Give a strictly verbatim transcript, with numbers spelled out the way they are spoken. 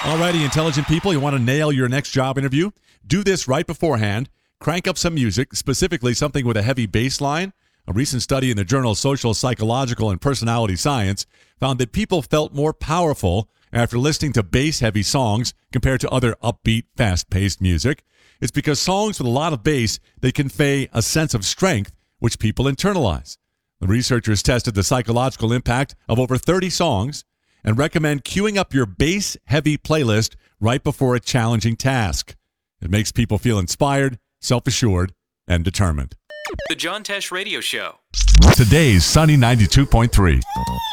Alrighty, intelligent people, you want to nail your next job interview? Do this right beforehand. Crank up some music, specifically something with a heavy bass line. A recent study in the journal Social, Psychological, and Personality Science found that people felt more powerful after listening to bass-heavy songs compared to other upbeat, fast-paced music. It's because songs with a lot of bass, they convey a sense of strength, which people internalize. The researchers tested the psychological impact of over thirty songs and recommend queuing up your bass-heavy playlist right before a challenging task. It makes people feel inspired, self-assured, and determined. The John Tesh Radio Show. Today's Sunny ninety-two point three.